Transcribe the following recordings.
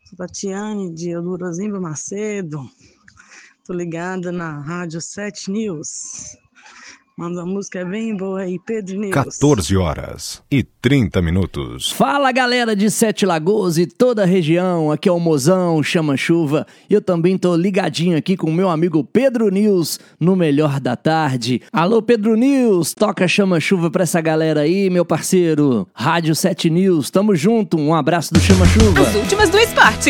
Sou Tatiane, de Eldorozimba Macedo. Tô ligada na Rádio 7 News. Manda uma música bem boa aí, Pedro News. 14h30. Fala, galera de Sete Lagoas e toda a região. Aqui é o Mozão, Chama Chuva. E eu também tô ligadinho aqui com o meu amigo Pedro News no Melhor da Tarde. Alô, Pedro News, toca Chama Chuva pra essa galera aí, meu parceiro. Rádio 7 News, tamo junto. Um abraço do Chama Chuva. As últimas do esporte.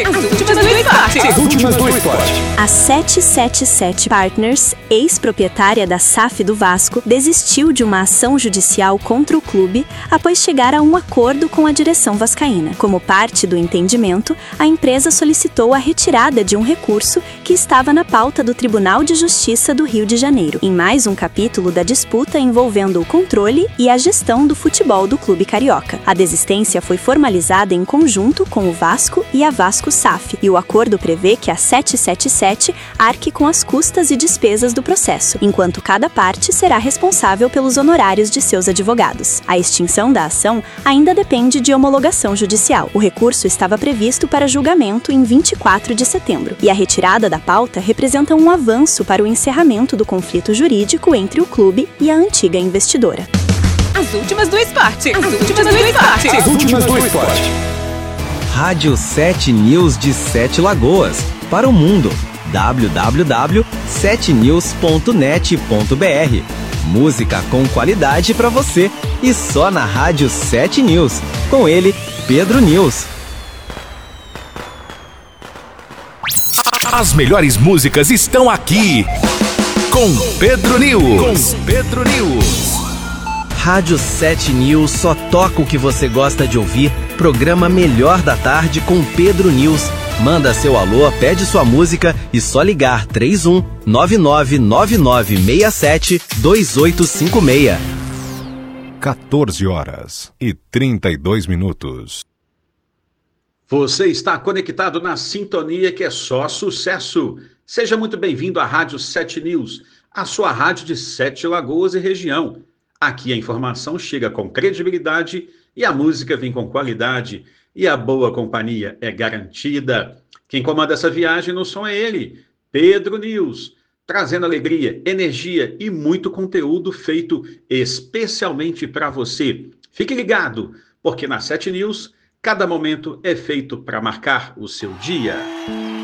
A 777 Partners, ex-proprietária da SAF do Vasco, desistiu de uma ação judicial contra o clube após chegar a um acordo com a direção vascaína. Como parte do entendimento, a empresa solicitou a retirada de um recurso que estava na pauta do Tribunal de Justiça do Rio de Janeiro, em mais um capítulo da disputa envolvendo o controle e a gestão do futebol do clube carioca. A desistência foi formalizada em conjunto com o Vasco e a Vasco SAF, e o acordo prevê que a 777 arque com as custas e despesas do processo, enquanto cada parte será responsável pelos honorários de seus advogados. A extinção da ação ainda depende de homologação judicial. O recurso estava previsto para julgamento em 24 de setembro, e a retirada da pauta representa um avanço para o encerramento do conflito jurídico entre o clube e a antiga investidora. As últimas do esporte. Rádio 7 News de Sete Lagoas. Para o mundo. www.7news.net.br. Música com qualidade para você e só na Rádio 7 News. Com ele, Pedro News. As melhores músicas estão aqui com Pedro News. Rádio 7 News só toca o que você gosta de ouvir. Programa Melhor da Tarde com Pedro News. Manda seu alô, pede sua música e só ligar 319999672856. 14h32. Você está conectado na sintonia que é só sucesso. Seja muito bem-vindo à Rádio 7 News, a sua rádio de Sete Lagoas e região. Aqui a informação chega com credibilidade e a música vem com qualidade. E a boa companhia é garantida. Quem comanda essa viagem no som é ele, Pedro News, trazendo alegria, energia e muito conteúdo feito especialmente para você. Fique ligado, porque na 7 News, cada momento é feito para marcar o seu dia.